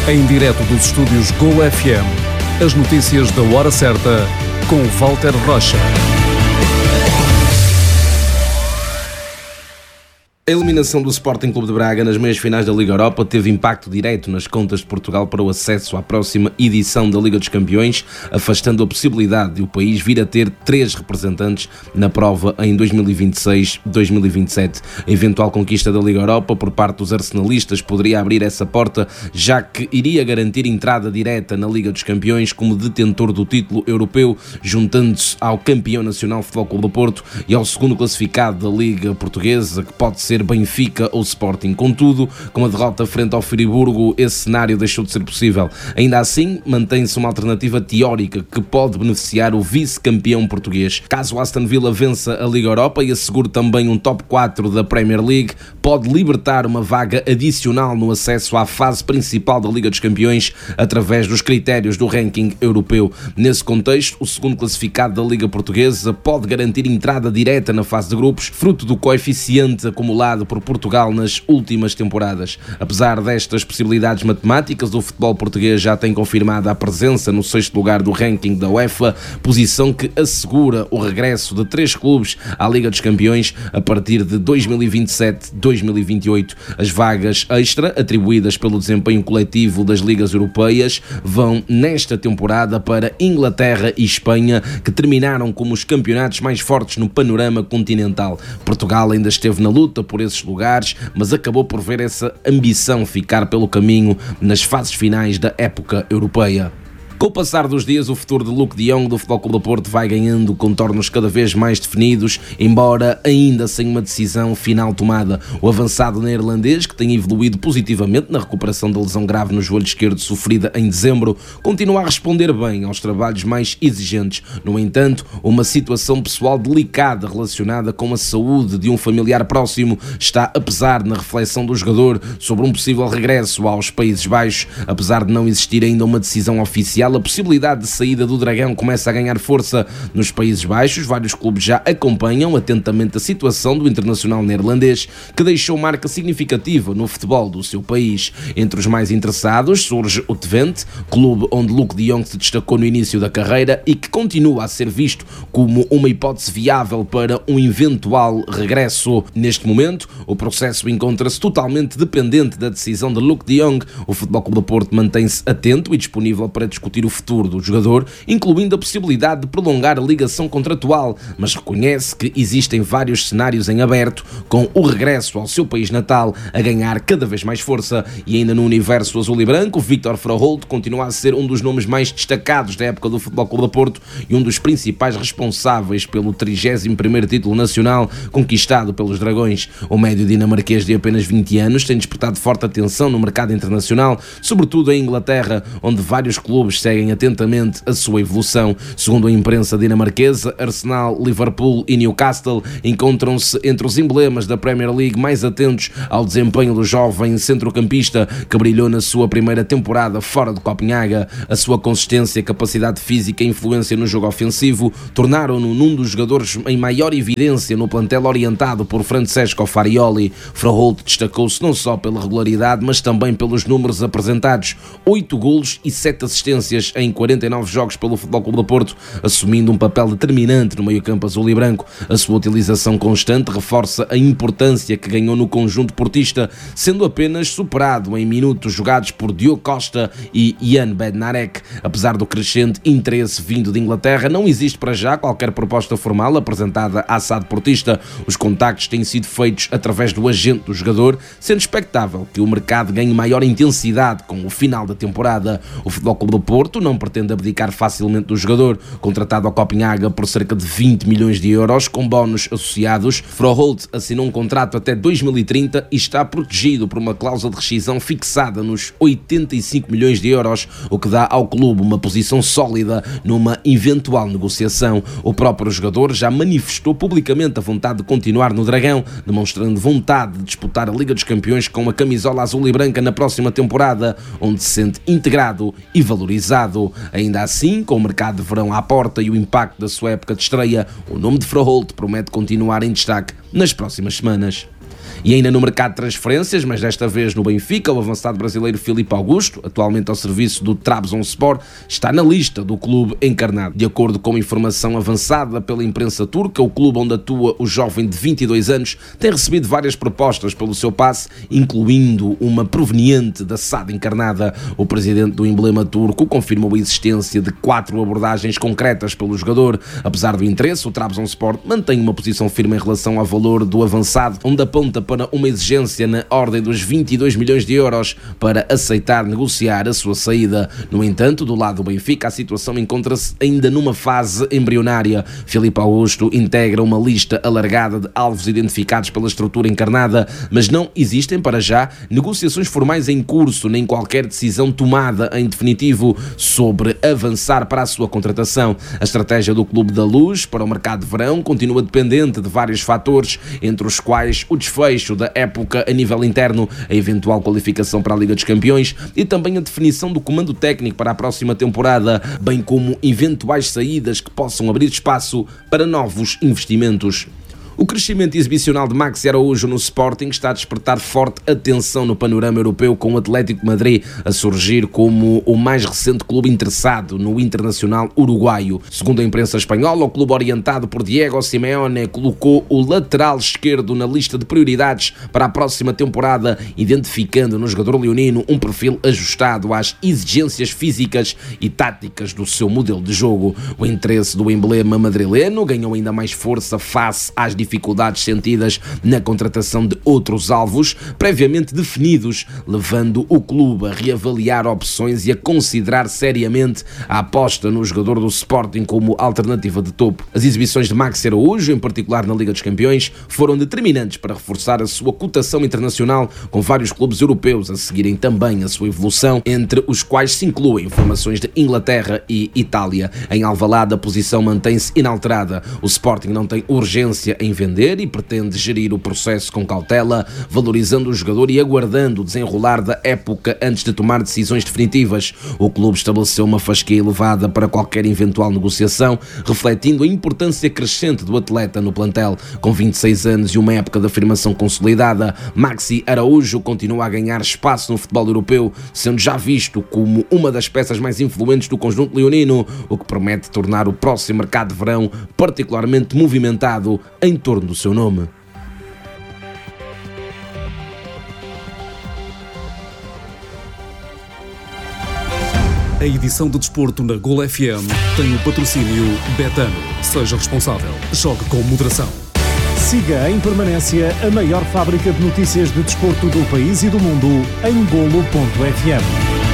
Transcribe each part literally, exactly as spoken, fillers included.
Em direto dos estúdios Gol F M, as notícias da hora certa com Walter Rocha. A eliminação do Sporting Clube de Braga nas meias finais da Liga Europa teve impacto direto nas contas de Portugal para o acesso à próxima edição da Liga dos Campeões, afastando a possibilidade de o país vir a ter três representantes na prova em dois mil e vinte e seis dois mil e vinte e sete. A eventual conquista da Liga Europa por parte dos arsenalistas poderia abrir essa porta, já que iria garantir entrada direta na Liga dos Campeões como detentor do título europeu, juntando-se ao campeão nacional Futebol Clube do Porto e ao segundo classificado da Liga Portuguesa, que pode ser Benfica ou Sporting. Contudo, com a derrota frente ao Friburgo, esse cenário deixou de ser possível. Ainda assim, mantém-se uma alternativa teórica que pode beneficiar o vice-campeão português. Caso o Aston Villa vença a Liga Europa e assegure também um top quatro da Premier League, pode libertar uma vaga adicional no acesso à fase principal da Liga dos Campeões através dos critérios do ranking europeu. Nesse contexto, o segundo classificado da Liga Portuguesa pode garantir entrada direta na fase de grupos, fruto do coeficiente acumulado por Portugal nas últimas temporadas. Apesar destas possibilidades matemáticas, o futebol português já tem confirmado a presença no sexto lugar do ranking da UEFA, posição que assegura o regresso de três clubes à Liga dos Campeões a partir de dois mil e vinte e sete dois mil e vinte e oito. As vagas extra atribuídas pelo desempenho coletivo das ligas europeias vão nesta temporada para Inglaterra e Espanha, que terminaram como os campeonatos mais fortes no panorama continental. Portugal ainda esteve na luta por esses lugares, mas acabou por ver essa ambição ficar pelo caminho nas fases finais da época europeia. Com o passar dos dias, o futuro de Luuk de Jong do Futebol Clube do Porto vai ganhando contornos cada vez mais definidos, embora ainda sem uma decisão final tomada. O avançado neerlandês, que tem evoluído positivamente na recuperação da lesão grave no joelho esquerdo sofrida em dezembro, continua a responder bem aos trabalhos mais exigentes. No entanto, uma situação pessoal delicada relacionada com a saúde de um familiar próximo está a pesar na reflexão do jogador sobre um possível regresso aos Países Baixos. Apesar de não existir ainda uma decisão oficial, a possibilidade de saída do Dragão começa a ganhar força nos Países Baixos. Vários clubes já acompanham atentamente a situação do internacional neerlandês, que deixou marca significativa no futebol do seu país. Entre os mais interessados surge o Twente, clube onde Luuk de Jong se destacou no início da carreira e que continua a ser visto como uma hipótese viável para um eventual regresso. Neste momento, o processo encontra-se totalmente dependente da decisão de Luuk de Jong. O Futebol Clube do Porto mantém-se atento e disponível para discutir o futuro do jogador, incluindo a possibilidade de prolongar a ligação contratual, mas reconhece que existem vários cenários em aberto, com o regresso ao seu país natal a ganhar cada vez mais força. E ainda no universo azul e branco, Viktor Froholt continua a ser um dos nomes mais destacados da época do Futebol Clube do Porto e um dos principais responsáveis pelo trigésimo primeiro título nacional conquistado pelos Dragões. O médio dinamarquês de apenas vinte anos tem despertado forte atenção no mercado internacional, sobretudo em Inglaterra, onde vários clubes seguem atentamente a sua evolução. Segundo a imprensa dinamarquesa, Arsenal, Liverpool e Newcastle encontram-se entre os emblemas da Premier League mais atentos ao desempenho do jovem centrocampista que brilhou na sua primeira temporada fora de Copenhaga. A sua consistência, capacidade física e influência no jogo ofensivo tornaram-no num dos jogadores em maior evidência no plantel orientado por Francesco Farioli. Froholt destacou-se não só pela regularidade, mas também pelos números apresentados: oito golos e sete assistências em quarenta e nove jogos pelo Futebol Clube do Porto, assumindo um papel determinante no meio-campo azul e branco. A sua utilização constante reforça a importância que ganhou no conjunto portista, sendo apenas superado em minutos jogados por Diogo Costa e Jan Bednarek. Apesar do crescente interesse vindo de Inglaterra, não existe para já qualquer proposta formal apresentada à S A D portista. Os contactos têm sido feitos através do agente do jogador, sendo expectável que o mercado ganhe maior intensidade com o final da temporada. O Futebol Clube do Porto não pretende abdicar facilmente do jogador. Contratado ao Copenhaga por cerca de vinte milhões de euros com bónus associados, Froholt assinou um contrato até dois mil e trinta e está protegido por uma cláusula de rescisão fixada nos oitenta e cinco milhões de euros, o que dá ao clube uma posição sólida numa eventual negociação. O próprio jogador já manifestou publicamente a vontade de continuar no Dragão, demonstrando vontade de disputar a Liga dos Campeões com a camisola azul e branca na próxima temporada, onde se sente integrado e valorizado. Ainda assim, com o mercado de verão à porta e o impacto da sua época de estreia, o nome de Froholt promete continuar em destaque nas próximas semanas. E ainda no mercado de transferências, mas desta vez no Benfica, o avançado brasileiro Filipe Augusto, atualmente ao serviço do Trabzonspor, está na lista do clube encarnado. De acordo com informação avançada pela imprensa turca, o clube onde atua o jovem de vinte e dois anos tem recebido várias propostas pelo seu passe, incluindo uma proveniente da S A D encarnada. O presidente do emblema turco confirmou a existência de quatro abordagens concretas pelo jogador. Apesar do interesse, o Trabzonspor mantém uma posição firme em relação ao valor do avançado, onde aponta para uma exigência na ordem dos vinte e dois milhões de euros para aceitar negociar a sua saída. No entanto, do lado do Benfica, a situação encontra-se ainda numa fase embrionária. Filipe Augusto integra uma lista alargada de alvos identificados pela estrutura encarnada, mas não existem para já negociações formais em curso, nem qualquer decisão tomada em definitivo sobre avançar para a sua contratação. A estratégia do Clube da Luz para o mercado de verão continua dependente de vários fatores, entre os quais o desfecho da época a nível interno, a eventual qualificação para a Liga dos Campeões e também a definição do comando técnico para a próxima temporada, bem como eventuais saídas que possam abrir espaço para novos investimentos. O crescimento exibicional de Maxi Araújo no Sporting está a despertar forte atenção no panorama europeu, com o Atlético de Madrid a surgir como o mais recente clube interessado no internacional uruguaio. Segundo a imprensa espanhola, o clube orientado por Diego Simeone colocou o lateral esquerdo na lista de prioridades para a próxima temporada, identificando no jogador leonino um perfil ajustado às exigências físicas e táticas do seu modelo de jogo. O interesse do emblema madrileno ganhou ainda mais força face às dificuldades sentidas na contratação de outros alvos previamente definidos, levando o clube a reavaliar opções e a considerar seriamente a aposta no jogador do Sporting como alternativa de topo. As exibições de Maxi Araújo, em particular na Liga dos Campeões, foram determinantes para reforçar a sua cotação internacional, com vários clubes europeus a seguirem também a sua evolução, entre os quais se incluem formações de Inglaterra e Itália. Em Alvalade, a posição mantém-se inalterada. O Sporting não tem urgência em vender e pretende gerir o processo com cautela, valorizando o jogador e aguardando o desenrolar da época antes de tomar decisões definitivas. O clube estabeleceu uma fasquia elevada para qualquer eventual negociação, refletindo a importância crescente do atleta no plantel. Com vinte e seis anos e uma época de afirmação consolidada, Maxi Araújo continua a ganhar espaço no futebol europeu, sendo já visto como uma das peças mais influentes do conjunto leonino, o que promete tornar o próximo mercado de verão particularmente movimentado em torno do seu nome. A edição de desporto na Gol F M tem o patrocínio Betano. Seja responsável. Jogue com moderação. Siga em permanência a maior fábrica de notícias de desporto do país e do mundo em golo ponto f m.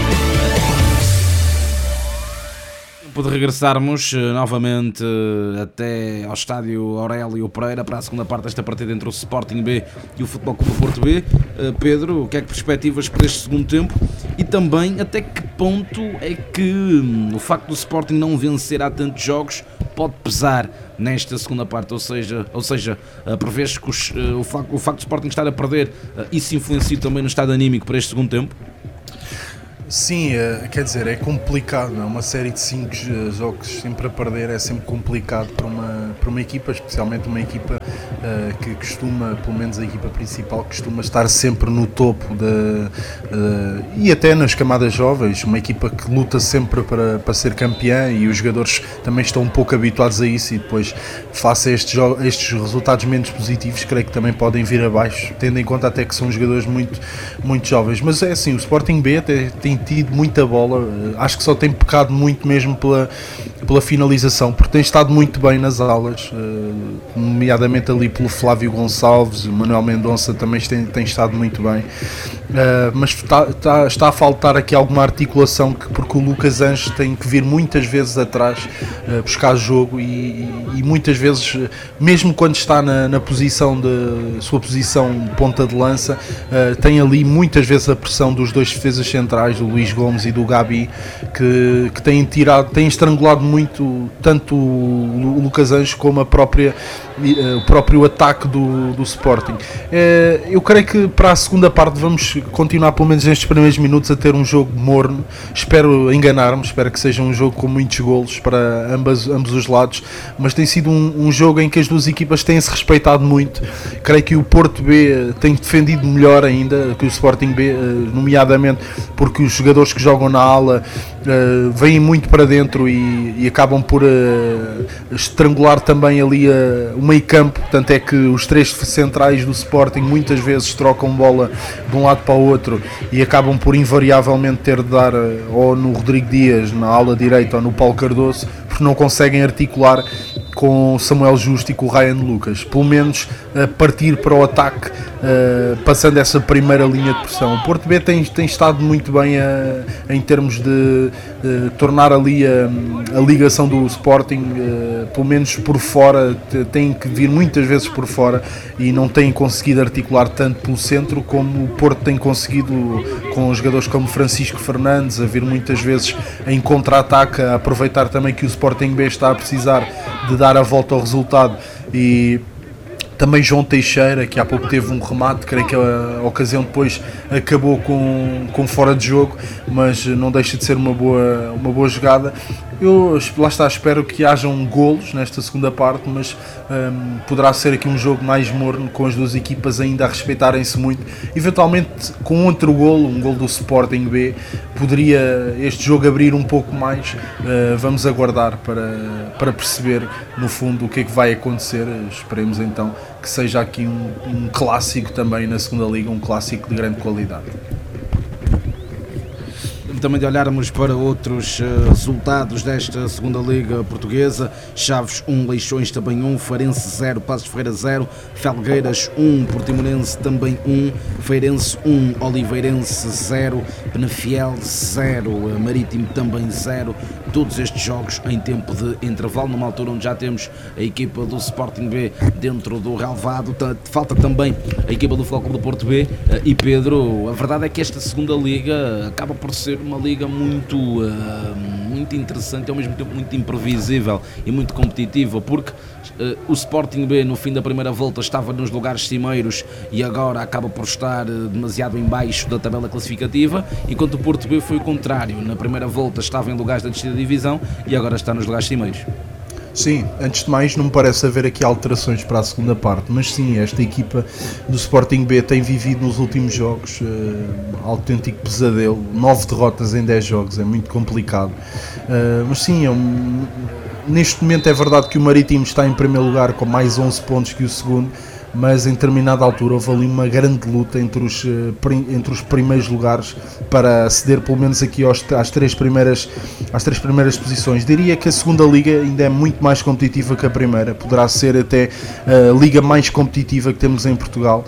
De regressarmos uh, novamente uh, até ao estádio Aurélio Pereira para a segunda parte desta partida entre o Sporting B e o Futebol Clube Porto B. Uh, Pedro, o que é que perspectivas para este segundo tempo e também até que ponto é que um, o facto do Sporting não vencer há tantos jogos pode pesar nesta segunda parte, ou seja, ou seja uh, prevês que os, uh, o, facto, o facto do Sporting estar a perder uh, isso influencia também no estado anímico para este segundo tempo? Sim, quer dizer, é complicado, não é? Uma série de cinco jogos sempre a perder é sempre complicado para uma, para uma equipa, especialmente uma equipa uh, que costuma, pelo menos a equipa principal, costuma estar sempre no topo de, uh, e até nas camadas jovens, uma equipa que luta sempre para, para ser campeã e os jogadores também estão um pouco habituados a isso e depois, face a estes, a estes resultados menos positivos, creio que também podem vir abaixo, tendo em conta até que são jogadores muito, muito jovens. Mas é assim, o Sporting B até tem tido muita bola, acho que só tem pecado muito mesmo pela, pela finalização, porque tem estado muito bem nas alas, nomeadamente ali pelo Flávio Gonçalves, o Manuel Mendonça também tem, tem estado muito bem, mas está, está, está a faltar aqui alguma articulação, que, porque o Lucas Anjos tem que vir muitas vezes atrás buscar jogo e, e muitas vezes, mesmo quando está na, na posição de sua posição ponta de lança, tem ali muitas vezes a pressão dos dois defesas centrais, do Luís Gomes e do Gabi, que, que têm tirado, têm estrangulado muito tanto o Lucas Anjos equipas como a própria, o próprio ataque do, do Sporting. Eu creio que para a segunda parte vamos continuar, pelo menos nestes primeiros minutos, a ter um jogo morno. Espero enganar-me, espero que seja um jogo com muitos golos para ambas, ambos os lados, mas tem sido um, um jogo em que as duas equipas têm-se respeitado muito. Creio que o Porto B tem defendido melhor ainda que o Sporting B, nomeadamente porque os jogadores que jogam na ala uh, vêm muito para dentro e, e acabam por uh, estrangular também ali uh, o meio campo, tanto é que os três centrais do Sporting muitas vezes trocam bola de um lado para o outro e acabam por invariavelmente ter de dar uh, ou no Rodrigo Dias, na ala direita, ou no Paulo Cardoso, porque não conseguem articular com o Samuel Justo e com o Ryan Lucas, pelo menos uh, partir para o ataque, uh, passando essa primeira linha de pressão. O Porto B tem, tem estado muito bem uh, em termos de uh, tornar ali a, a ligação do Sporting, uh, pelo menos por fora, tem que vir muitas vezes por fora e não tem conseguido articular tanto pelo centro como o Porto tem conseguido com jogadores como Francisco Fernandes, a vir muitas vezes em contra-ataque, a aproveitar também que o Sporting B está a precisar de dar a volta ao resultado, e também João Teixeira, que há pouco teve um remate, creio que a ocasião depois acabou com, com fora de jogo, mas não deixa de ser uma boa, uma boa jogada. Eu lá está, espero que hajam golos nesta segunda parte, mas um, poderá ser aqui um jogo mais morno, com as duas equipas ainda a respeitarem-se muito. Eventualmente com outro golo, um golo do Sporting B, poderia este jogo abrir um pouco mais. Uh, vamos aguardar para, para perceber no fundo o que é que vai acontecer. Esperemos então que seja aqui um, um clássico também na segunda liga, um clássico de grande qualidade. Também de olharmos para outros uh, resultados desta segunda liga portuguesa: Chaves um, Leixões também um, Farense zero, Passos de Ferreira zero, Felgueiras um, Portimonense também um, Feirense um, Oliveirense zero, Penafiel zero, uh, Marítimo também zero. Todos estes jogos em tempo de intervalo, numa altura onde já temos a equipa do Sporting B dentro do relvado. Falta também a equipa do Futebol Clube do Porto B. uh, e Pedro, a verdade é que esta segunda liga acaba por ser uma liga muito, uh, muito interessante e ao mesmo tempo muito imprevisível e muito competitiva, porque uh, o Sporting B no fim da primeira volta estava nos lugares cimeiros e agora acaba por estar uh, demasiado em baixo da tabela classificativa, enquanto o Porto B foi o contrário. Na primeira volta estava em lugares da descida da divisão e agora está nos lugares cimeiros. Sim, antes de mais não me parece haver aqui alterações para a segunda parte, mas sim, esta equipa do Sporting B tem vivido nos últimos jogos uh, autêntico pesadelo, nove derrotas em dez jogos, é muito complicado, uh, mas sim, é um, neste momento é verdade que o Marítimo está em primeiro lugar com mais onze pontos que o segundo, mas em determinada altura houve ali uma grande luta entre os, entre os primeiros lugares para aceder pelo menos aqui aos, às, três primeiras, às três primeiras posições. Diria que a segunda liga ainda é muito mais competitiva que a primeira, poderá ser até a liga mais competitiva que temos em Portugal,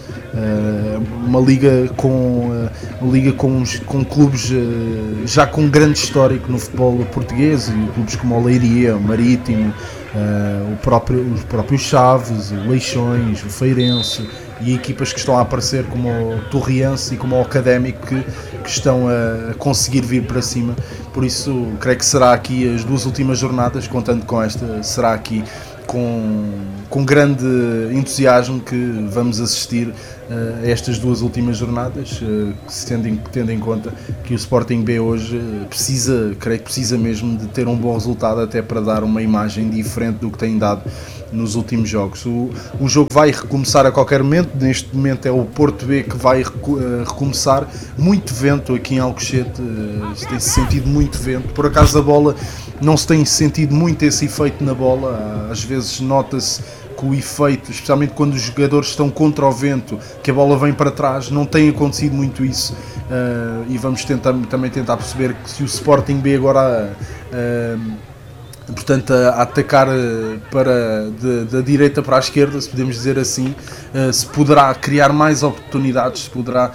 uma liga com, uma liga com, com clubes já com grande histórico no futebol português, e clubes como o Leiria, o Marítimo, Uh, o próprio, os próprios Chaves, o Leixões, o Feirense, e equipas que estão a aparecer como o Torriense e como o Académico que, que estão a conseguir vir para cima. Por isso creio que será aqui as duas últimas jornadas, contando com esta, será aqui com, com grande entusiasmo que vamos assistir uh, a estas duas últimas jornadas, uh, tendo, em, tendo em conta que o Sporting B hoje uh, precisa, creio que precisa mesmo de ter um bom resultado, até para dar uma imagem diferente do que tem dado nos últimos jogos. O, o jogo vai recomeçar a qualquer momento. Neste momento é o Porto B que vai recu- uh, recomeçar. Muito vento aqui em Alcochete, uh, tem-se sentido muito vento. Por acaso a bola não se tem sentido muito esse efeito na bola, às vezes nota-se que o efeito, especialmente quando os jogadores estão contra o vento, que a bola vem para trás, não tem acontecido muito isso, uh, e vamos tentar, também tentar perceber que se o Sporting B agora uh, portanto a atacar para, de, da direita para a esquerda, se podemos dizer assim, uh, se poderá criar mais oportunidades, se poderá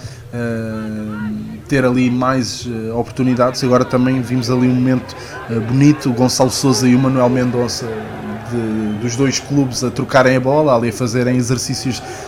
uh, ter ali mais uh, oportunidades. Agora também vimos ali um momento uh, bonito, o Gonçalo Sousa e o Manuel Mendonça, de, dos dois clubes, a trocarem a bola, ali a fazerem exercícios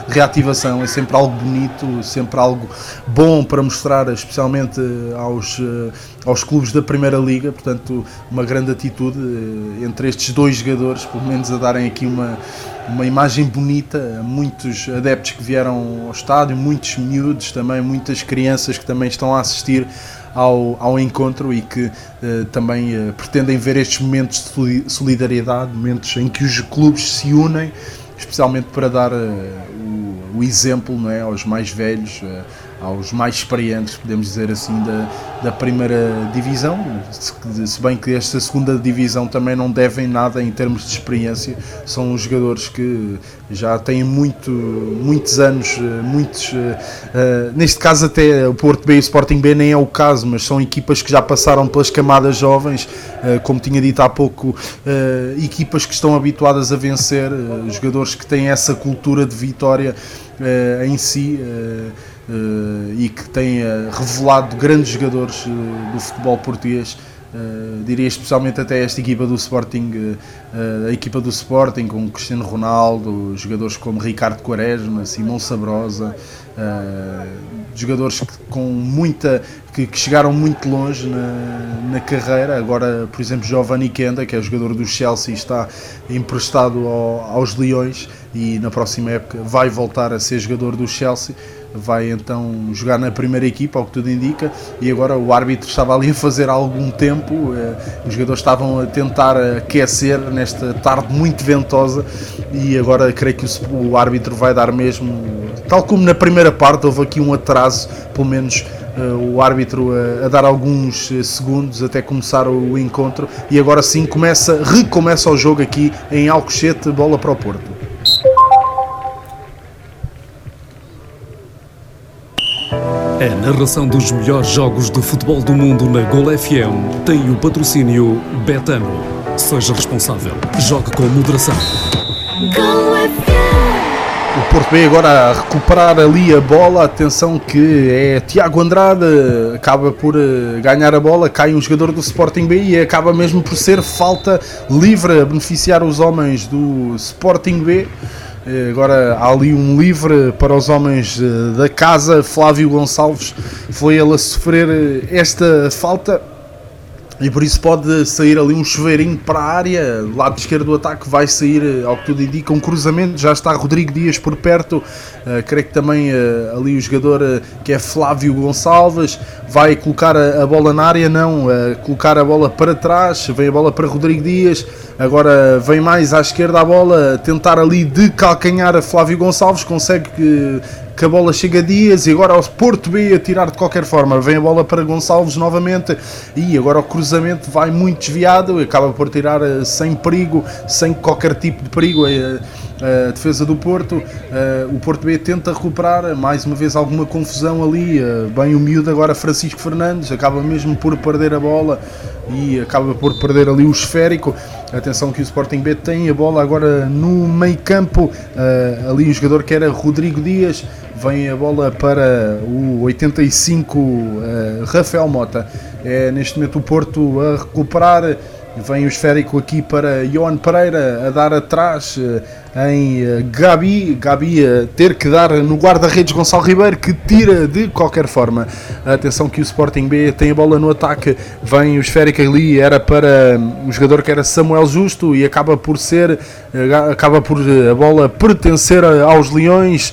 reativação, é sempre algo bonito, sempre algo bom para mostrar, especialmente aos, aos clubes da Primeira Liga. Portanto, uma grande atitude entre estes dois jogadores, pelo menos a darem aqui uma, uma imagem bonita, muitos adeptos que vieram ao estádio, muitos miúdos também, muitas crianças que também estão a assistir Ao, ao encontro e que uh, também uh, pretendem ver estes momentos de solidariedade, momentos em que os clubes se unem, especialmente para dar uh, o, o exemplo, não é, aos mais velhos, uh, aos mais experientes, podemos dizer assim, da, da primeira divisão, se, se bem que esta segunda divisão também não devem nada em termos de experiência, são os jogadores que já têm muito, muitos anos, muitos, uh, uh, neste caso até o Porto B e o Sporting B nem é o caso, mas são equipas que já passaram pelas camadas jovens, uh, como tinha dito há pouco, uh, equipas que estão habituadas a vencer, uh, jogadores que têm essa cultura de vitória uh, em si, uh, Uh, e que tem uh, revelado grandes jogadores uh, do futebol português, uh, diria especialmente até esta equipa do Sporting, uh, uh, a equipa do Sporting com Cristiano Ronaldo, jogadores como Ricardo Quaresma, Simão Sabrosa, uh, jogadores que, com muita, que, que chegaram muito longe na, na carreira. Agora, por exemplo, Giovanni Kenda, que é o jogador do Chelsea, está emprestado ao, aos Leões e na próxima época vai voltar a ser jogador do Chelsea, vai então jogar na primeira equipa, ao que tudo indica, e agora o árbitro estava ali a fazer há algum tempo, os jogadores estavam a tentar aquecer nesta tarde muito ventosa e agora creio que o, o árbitro vai dar mesmo, tal como na primeira parte houve aqui um atraso, pelo menos uh, o árbitro a, a dar alguns segundos até começar o, o encontro, e agora sim começa, recomeça o jogo aqui em Alcochete, bola para o Porto. A narração dos melhores jogos de futebol do mundo na Gol F M tem o patrocínio Betano. Seja responsável. Jogue com moderação. O Porto B agora a recuperar ali a bola. Atenção que é Tiago Andrade, acaba por ganhar a bola, cai um jogador do Sporting B e acaba mesmo por ser falta livre a beneficiar os homens do Sporting B. Agora há ali um livre para os homens da casa. Flávio Gonçalves foi ele a sofrer esta falta e por isso pode sair ali um chuveirinho para a área. Lado esquerdo do ataque vai sair, ao que tudo indica, um cruzamento. Já está Rodrigo Dias por perto, uh, creio que também uh, ali o jogador uh, que é Flávio Gonçalves vai colocar a, a bola na área, não, uh, colocar a bola para trás. Vem a bola para Rodrigo Dias, agora vem mais à esquerda a bola, tentar ali de calcanhar a Flávio Gonçalves, consegue que, que a bola chega a Dias e agora ao Porto B a tirar de qualquer forma. Vem a bola para Gonçalves novamente e agora o cruzamento vai muito desviado, acaba por tirar uh, sem perigo, sem qualquer tipo de perigo uh, a defesa do Porto. Uh, o Porto B tenta recuperar, mais uma vez alguma confusão ali, uh, bem o miúdo agora Francisco Fernandes, acaba mesmo por perder a bola e acaba por perder ali o esférico. Atenção que o Sporting B tem a bola agora no meio campo, uh, ali o jogador que era Rodrigo Dias, vem a bola para o oitenta e cinco, uh, Rafael Mota. É neste momento o Porto a recuperar. Vem o esférico aqui para Johan Pereira a dar atrás em Gabi. Gabi a ter que dar no guarda-redes Gonçalo Ribeiro, que tira de qualquer forma. Atenção que o Sporting B tem a bola no ataque. Vem o esférico ali, era para o jogador que era Samuel Justo e acaba por ser, acaba por a bola pertencer aos Leões.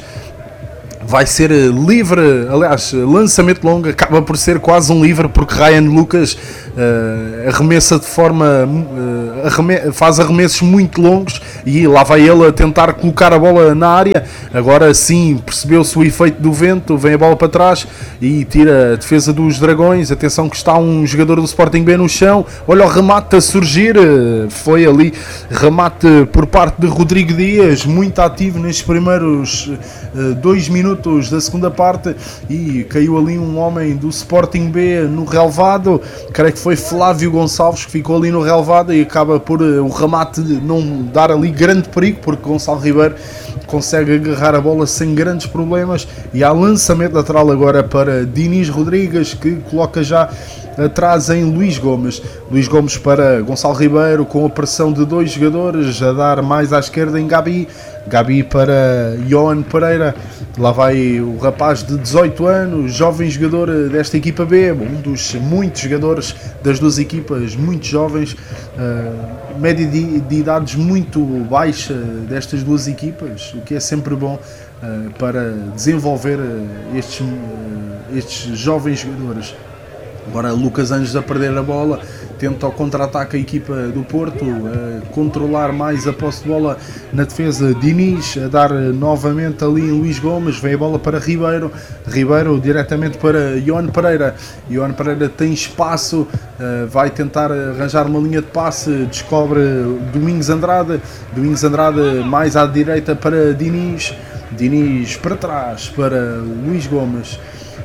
Vai ser livre, aliás, lançamento longo, acaba por ser quase um livre, porque Ryan Lucas uh, arremessa de forma, uh, arreme- faz arremessos muito longos e lá vai ele a tentar colocar a bola na área. Agora sim, percebeu-se o efeito do vento, vem a bola para trás e tira a defesa dos Dragões. Atenção que está um jogador do Sporting B no chão, olha o remate a surgir, foi ali remate por parte de Rodrigo Dias, muito ativo nestes primeiros uh, dois minutos da segunda parte e caiu ali um homem do Sporting B no relvado, creio que foi Flávio Gonçalves que ficou ali no relvado e acaba por uh, o remate não dar ali grande perigo, porque Gonçalo Ribeiro consegue agarrar a bola sem grandes problemas e há lançamento lateral agora para Diniz Rodrigues, que coloca já atrás em Luís Gomes. Luís Gomes para Gonçalo Ribeiro, com a pressão de dois jogadores, a dar mais à esquerda em Gabi. Gabi para Johan Pereira. Lá vai o rapaz de dezoito anos, jovem jogador desta equipa B, um dos muitos jogadores das duas equipas, muito jovens, uh, média de, de idades muito baixa destas duas equipas, o que é sempre bom uh, para desenvolver uh, estes, uh, estes jovens jogadores. Agora Lucas Anjos a perder a bola, tenta o contra-ataque a equipa do Porto, a controlar mais a posse de bola na defesa. Diniz a dar novamente ali em Luís Gomes, vem a bola para Ribeiro, Ribeiro diretamente para Johan Pereira, Johan Pereira tem espaço, vai tentar arranjar uma linha de passe, descobre Domingos Andrade, Domingos Andrade mais à direita para Diniz, Diniz para trás para Luís Gomes.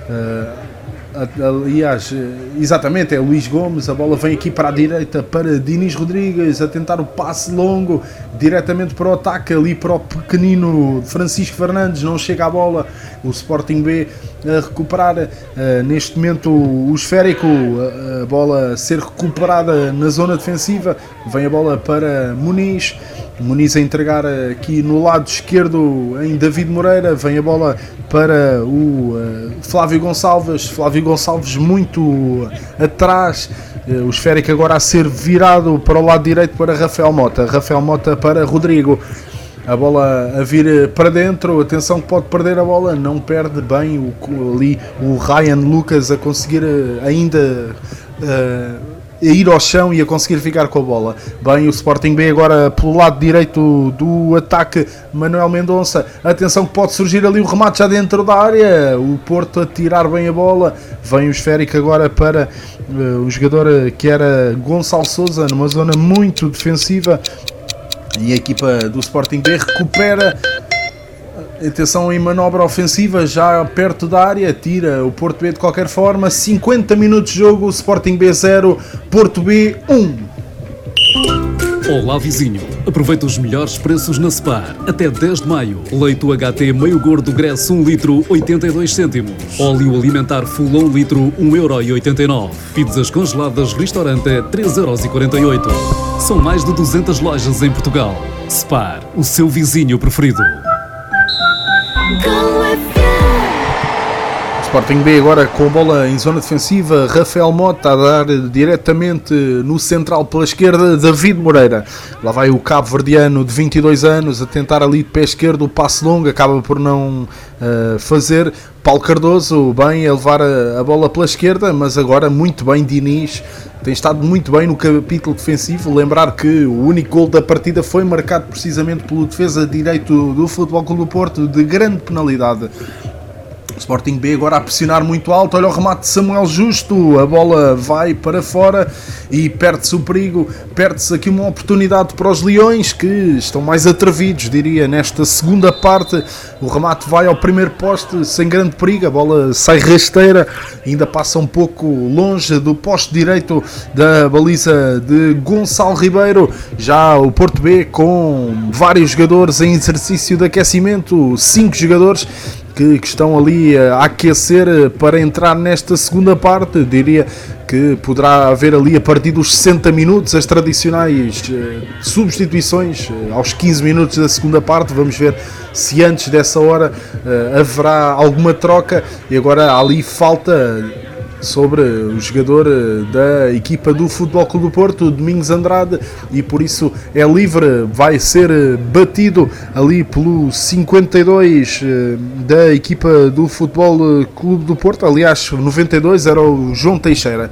Aliás, exatamente, é Luís Gomes, a bola vem aqui para a direita para Diniz Rodrigues, a tentar o passe longo, diretamente para o ataque, ali para o pequenino Francisco Fernandes, não chega a bola, o Sporting B a recuperar, uh, neste momento o esférico, a, a bola a ser recuperada na zona defensiva, vem a bola para Muniz, Muniz a entregar aqui no lado esquerdo em David Moreira, vem a bola para o uh, Flávio Gonçalves, Flávio Gonçalves muito atrás, uh, o esférico agora a ser virado para o lado direito para Rafael Mota, Rafael Mota para Rodrigo, a bola a vir para dentro, atenção que pode perder a bola, não perde bem o, ali o Ryan Lucas a conseguir uh, ainda... Uh, a ir ao chão e a conseguir ficar com a bola. Bem, o Sporting B agora pelo lado direito do ataque, Manuel Mendonça, atenção que pode surgir ali o remate já dentro da área, o Porto a tirar bem a bola, vem o esférico agora para uh, o jogador que era Gonçalo Sousa, numa zona muito defensiva, e a equipa do Sporting B recupera. Atenção em manobra ofensiva, já perto da área, tira o Porto B de qualquer forma, cinquenta minutos de jogo, Sporting B zero, Porto B um. Olá vizinho, aproveita os melhores preços na Spar, até dez de maio, leite H T meio gordo Gresse um litro, oitenta e dois cêntimos, óleo alimentar full um litro, um euro e oitenta e nove, pizzas congeladas restaurante, três euros e quarenta e oito. São mais de duzentas lojas em Portugal. Spar, o seu vizinho preferido. Sporting B agora com a bola em zona defensiva, Rafael Mota a dar diretamente no central pela esquerda, David Moreira. Lá vai o cabo-verdiano de vinte e dois anos a tentar ali de pé esquerdo o passe longo, acaba por não uh, fazer. Paulo Cardoso bem a levar a, a bola pela esquerda, mas agora muito bem Diniz, tem estado muito bem no capítulo defensivo. Lembrar que o único gol da partida foi marcado precisamente pelo defesa direito do Futebol Clube do Porto, de grande penalidade. Sporting B agora a pressionar muito alto, olha o remate de Samuel Justo, a bola vai para fora e perde-se o perigo, perde-se aqui uma oportunidade para os Leões, que estão mais atrevidos, diria, nesta segunda parte. O remate vai ao primeiro poste sem grande perigo, a bola sai rasteira, ainda passa um pouco longe do poste direito da baliza de Gonçalo Ribeiro. Já o Porto B com vários jogadores em exercício de aquecimento, cinco jogadores que, que estão ali a aquecer para entrar nesta segunda parte. Diria que poderá haver ali a partir dos sessenta minutos as tradicionais uh, substituições uh, aos quinze minutos da segunda parte. Vamos ver se antes dessa hora uh, haverá alguma troca. E agora ali falta sobre o jogador da equipa do Futebol Clube do Porto, Domingos Andrade, e por isso é livre, vai ser batido ali pelo cinquenta e dois da equipa do Futebol Clube do Porto. Aliás, noventa e dois era o João Teixeira.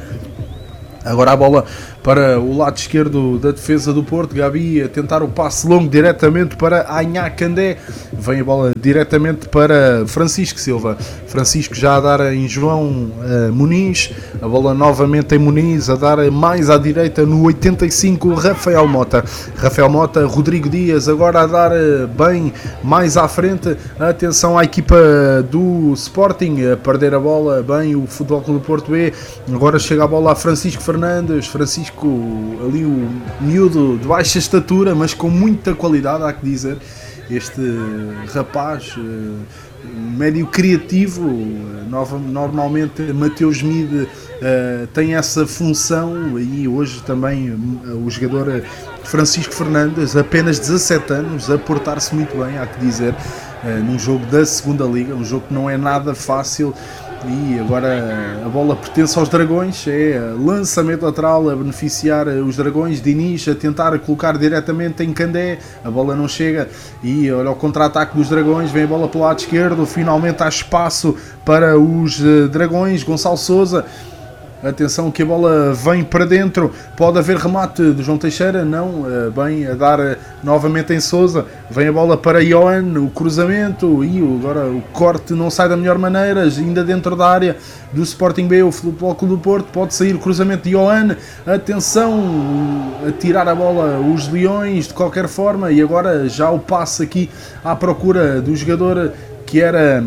Agora a bola para o lado esquerdo da defesa do Porto, Gabi a tentar o passe longo diretamente para Anhá Candé, vem a bola diretamente para Francisco Silva, Francisco já a dar em João uh, Muniz, a bola novamente em Muniz, a dar mais à direita no oitenta e cinco, Rafael Mota, Rafael Mota, Rodrigo Dias agora a dar uh, bem mais à frente, atenção à equipa do Sporting, a perder a bola, bem o Futebol Clube do Porto B, agora chega a bola a Francisco Fernandes, Francisco ali o miúdo de baixa estatura, mas com muita qualidade, há que dizer, este rapaz um médio criativo. Normalmente Mateus Mide uh, tem essa função, e hoje também uh, o jogador Francisco Fernandes, apenas dezassete anos, a portar-se muito bem, há que dizer, uh, num jogo da segunda Liga, um jogo que não é nada fácil. E agora a bola pertence aos Dragões, é lançamento lateral a beneficiar os Dragões. Diniz a tentar colocar diretamente em Candé, a bola não chega, e olha o contra-ataque dos Dragões, vem a bola pelo lado esquerdo, finalmente há espaço para os Dragões. Gonçalo Sousa, atenção que a bola vem para dentro, pode haver remate de João Teixeira, não, bem a dar novamente em Sousa, vem a bola para Ioan, o cruzamento, e agora o corte não sai da melhor maneira, ainda dentro da área do Sporting B, o Futebol Clube do Porto, pode sair o cruzamento de Ioan, atenção a tirar a bola os Leões de qualquer forma, e agora já o passe aqui à procura do jogador que era...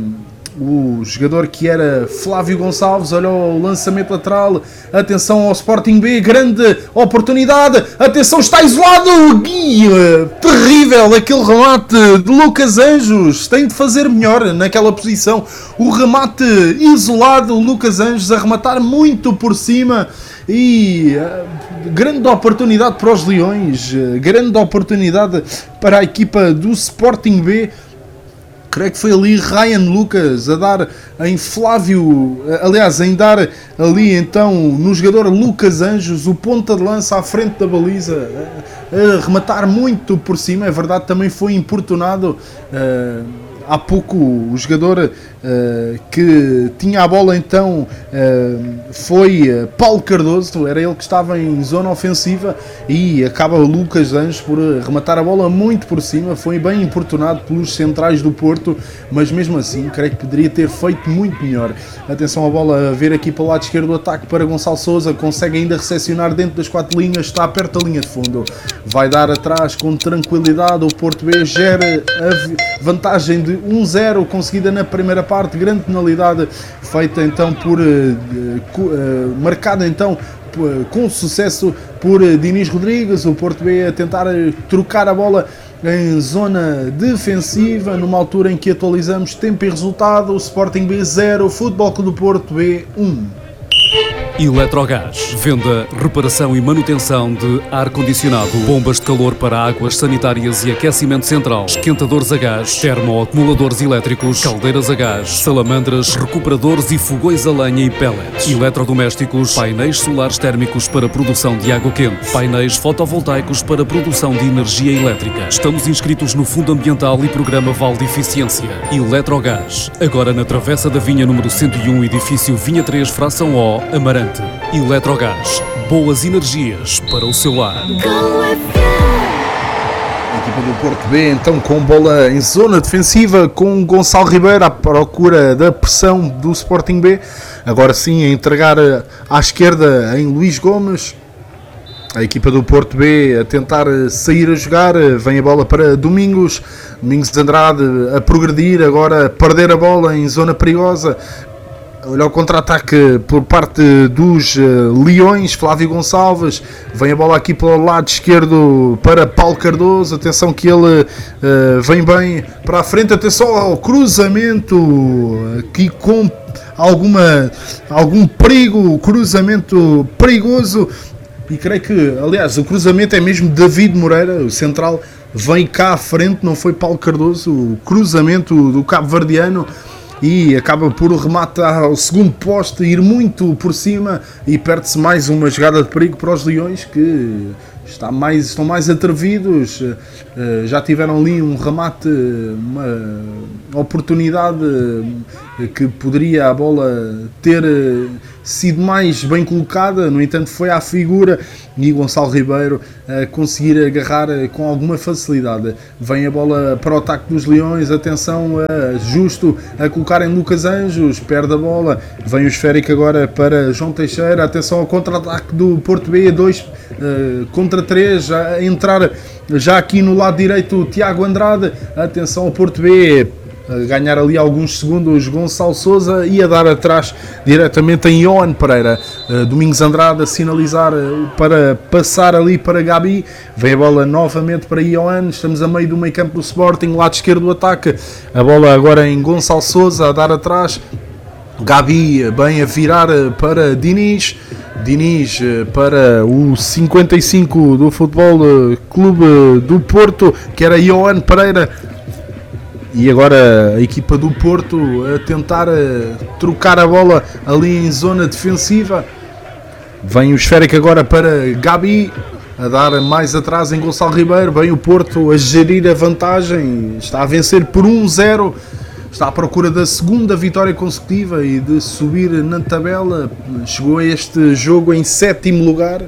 O jogador que era Flávio Gonçalves, olha o lançamento lateral, atenção ao Sporting B, grande oportunidade, atenção, está isolado, guia, terrível aquele remate de Lucas Anjos, tem de fazer melhor naquela posição, o remate isolado, Lucas Anjos a rematar muito por cima, e uh, grande oportunidade para os Leões, uh, grande oportunidade para a equipa do Sporting B. Creio que foi ali Ryan Lucas a dar em Flávio, aliás, em dar ali então no jogador Lucas Anjos, o ponta de lança à frente da baliza, a rematar muito por cima. É verdade, também foi importunado uh, há pouco o jogador uh, que tinha a bola então uh, foi uh, Paulo Cardoso, era ele que estava em zona ofensiva, e acaba o Lucas Anjos por rematar a bola muito por cima. Foi bem importunado pelos centrais do Porto, mas mesmo assim creio que poderia ter feito muito melhor. Atenção a bola a ver aqui para o lado esquerdo, o ataque para Gonçalo Sousa, consegue ainda recepcionar dentro das quatro linhas, está perto da linha de fundo, vai dar atrás com tranquilidade, o Porto B gera a vantagem de um zero conseguida na primeira parte, grande penalidade feita então por uh, uh, marcada então uh, com sucesso por uh, Diniz Rodrigues. O Porto B a tentar uh, trocar a bola em zona defensiva, numa altura em que atualizamos tempo e resultado. O Sporting B zero, Futebol Clube do Porto B um. Eletrogás. Venda, reparação e manutenção de ar-condicionado, bombas de calor para águas sanitárias e aquecimento central, esquentadores a gás, termoacumuladores elétricos, caldeiras a gás, salamandras, recuperadores e fogões a lenha e pellets, eletrodomésticos, painéis solares térmicos para produção de água quente, painéis fotovoltaicos para produção de energia elétrica. Estamos inscritos no Fundo Ambiental e Programa Vale de Eficiência. Eletrogás. Agora na Travessa da Vinha número cento e um, edifício Vinha três, fração O, Amarante. Eletrogás, boas energias para o seu lar. A equipa do Porto B então com bola em zona defensiva, com Gonçalo Ribeiro à procura da pressão do Sporting B, agora sim a entregar à esquerda em Luís Gomes. A equipa do Porto B a tentar sair a jogar, vem a bola para Domingos, Domingos de Andrade a progredir, agora a perder a bola em zona perigosa. Olha o contra-ataque por parte dos uh, Leões, Flávio Gonçalves, vem a bola aqui pelo lado esquerdo para Paulo Cardoso, atenção que ele uh, vem bem para a frente, atenção ao cruzamento aqui com alguma, algum perigo, cruzamento perigoso, e creio que, aliás, o cruzamento é mesmo David Moreira, o central, vem cá à frente, não foi Paulo Cardoso, o cruzamento do cabo-verdiano, e acaba por o remate ao segundo poste ir muito por cima, e perde-se mais uma jogada de perigo para os Leões, que está mais, estão mais atrevidos, já tiveram ali um remate, uma oportunidade que poderia a bola ter sido mais bem colocada, no entanto foi à figura, e Gonçalo Ribeiro a conseguir agarrar com alguma facilidade. Vem a bola para o ataque dos Leões, atenção a Justo a colocar em Lucas Anjos, perde a bola, vem o esférico agora para João Teixeira, atenção ao contra-ataque do Porto B, dois uh, contra três, a entrar já aqui no lado direito o Tiago Andrade, atenção ao Porto B, a ganhar ali alguns segundos Gonçalo Sousa e a dar atrás diretamente em Ioan Pereira. Uh, Domingos Andrade a sinalizar uh, para passar ali para Gabi, vem a bola novamente para Ioan, estamos a meio do meio campo do Sporting, lado esquerdo do ataque, a bola agora em Gonçalo Sousa a dar atrás, Gabi bem a virar para Diniz, Diniz para o cinquenta e cinco do Futebol Clube do Porto, que era Ioan Pereira, e agora a equipa do Porto a tentar trocar a bola ali em zona defensiva, vem o esférico agora para Gabi, a dar mais atrás em Gonçalo Ribeiro, vem o Porto a gerir a vantagem, está a vencer por um zero, está à procura da segunda vitória consecutiva e de subir na tabela, chegou a este jogo em sétimo lugar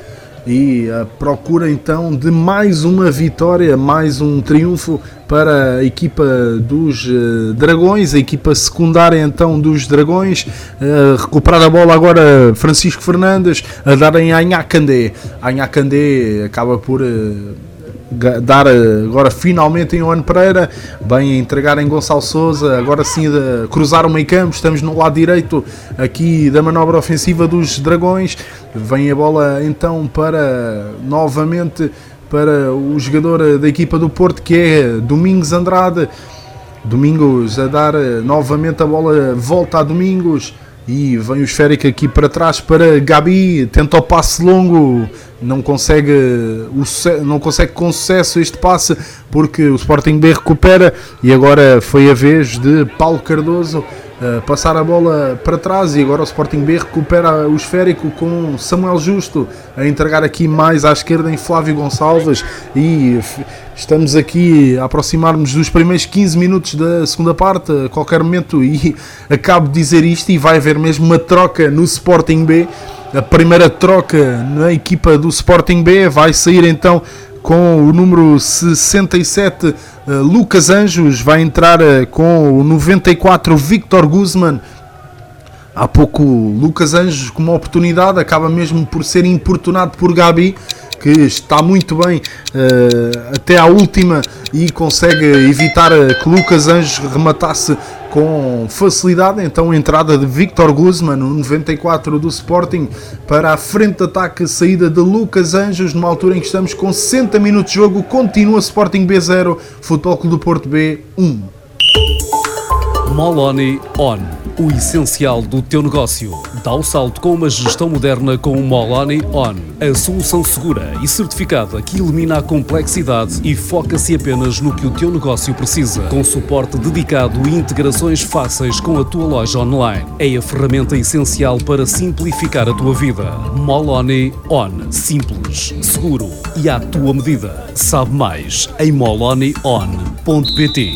e a procura então de mais uma vitória, mais um triunfo para a equipa dos uh, Dragões, a equipa secundária então dos Dragões, uh, recuperar a bola agora Francisco Fernandes, a dar em Anhacandé, Anhacandé acaba por... Uh, dar agora finalmente em Ioan Pereira, bem a entregar em Gonçalo Sousa, agora sim de cruzar o meio campo, estamos no lado direito aqui da manobra ofensiva dos Dragões, vem a bola então para novamente para o jogador da equipa do Porto, que é Domingos Andrade, Domingos a dar novamente a bola, volta a Domingos, e vem o esférico aqui para trás para Gabi, tenta o passe longo, não consegue, o, não consegue com sucesso este passe, porque o Sporting B recupera, e agora foi a vez de Paulo Cardoso uh, passar a bola para trás, e agora o Sporting B recupera o esférico com Samuel Justo a entregar aqui mais à esquerda em Flávio Gonçalves, e f- estamos aqui a aproximar-nos dos primeiros quinze minutos da segunda parte, a qualquer momento, e acabo de dizer isto, e vai haver mesmo uma troca no Sporting B. A primeira troca na equipa do Sporting B vai sair então com o número sessenta e sete, uh, Lucas Anjos, vai entrar uh, com o noventa e quatro, Victor Guzman. Há pouco Lucas Anjos com uma oportunidade, acaba mesmo por ser importunado por Gabi, que está muito bem uh, até à última e consegue evitar uh, que Lucas Anjos rematasse com facilidade. Então a entrada de Victor Guzman, no noventa e quatro do Sporting, para a frente de ataque, saída de Lucas Anjos, numa altura em que estamos com sessenta minutos de jogo, continua Sporting B zero, Futebol Clube do Porto B um. Moloni On, o essencial do teu negócio. Dá o salto com uma gestão moderna com o Moloni On, a solução segura e certificada que elimina a complexidade e foca-se apenas no que o teu negócio precisa, com suporte dedicado e integrações fáceis com a tua loja online. É a ferramenta essencial para simplificar a tua vida. Moloni On, simples, seguro e à tua medida. Sabe mais em moloni on ponto pt.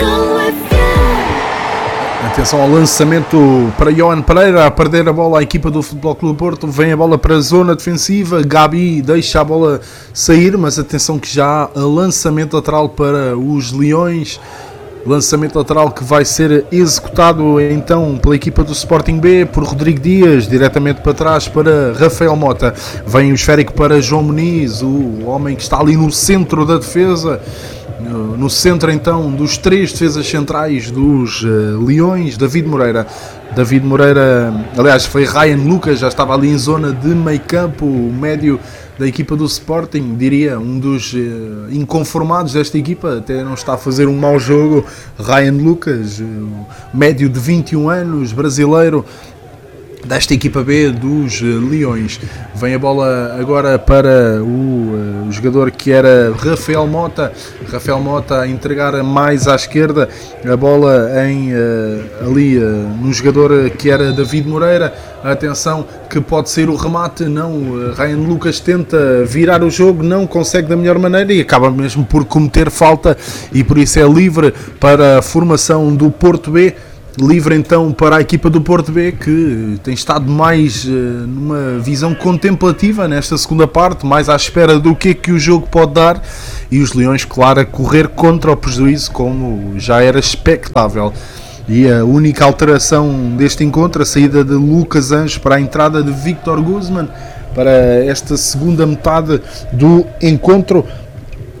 Atenção ao lançamento para Ioan Pereira, a perder a bola a equipa do Futebol Clube do Porto, vem a bola para a zona defensiva, Gabi deixa a bola sair, mas atenção que já há lançamento lateral para os Leões, lançamento lateral que vai ser executado então pela equipa do Sporting B, por Rodrigo Dias, diretamente para trás para Rafael Mota, vem o esférico para João Muniz, o homem que está ali no centro da defesa, no centro então dos três defesas centrais dos uh, Leões, David Moreira. David Moreira, aliás, foi Ryan Lucas, já estava ali em zona de meio campo, o médio da equipa do Sporting, diria, um dos uh, inconformados desta equipa, até não está a fazer um mau jogo. Ryan Lucas, uh, médio de vinte e um anos, brasileiro, desta equipa B dos Leões. Vem a bola agora para o, uh, o jogador que era Rafael Mota. Rafael Mota a entregar mais à esquerda a bola em, uh, ali uh, no jogador que era David Moreira. Atenção que pode ser o remate, não, uh, Ryan Lucas tenta virar o jogo, não consegue da melhor maneira e acaba mesmo por cometer falta, e por isso é livre para a formação do Porto B. Livre então para a equipa do Porto B, que tem estado mais uh, numa visão contemplativa nesta segunda parte, mais à espera do que é que o jogo pode dar, e os Leões, claro, a correr contra o prejuízo, como já era expectável. E a única alteração deste encontro, a saída de Lucas Anjos para a entrada de Victor Guzman para esta segunda metade do encontro.